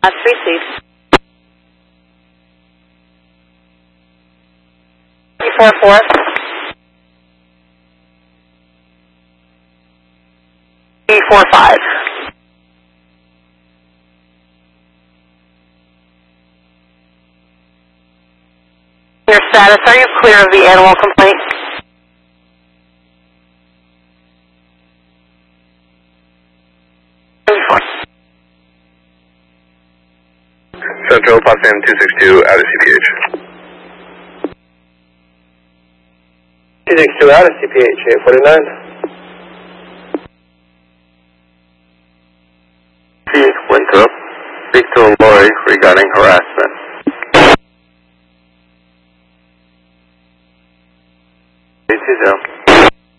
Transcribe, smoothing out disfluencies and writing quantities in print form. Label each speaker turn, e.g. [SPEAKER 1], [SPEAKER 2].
[SPEAKER 1] Received. 344. B45. Your status, are you clear of the animal complaint?
[SPEAKER 2] Central, Potsdam 262, out of CPH.
[SPEAKER 3] 262 out of CPH, 849.
[SPEAKER 2] Winthrop, speak to Lori regarding harassment. BT0.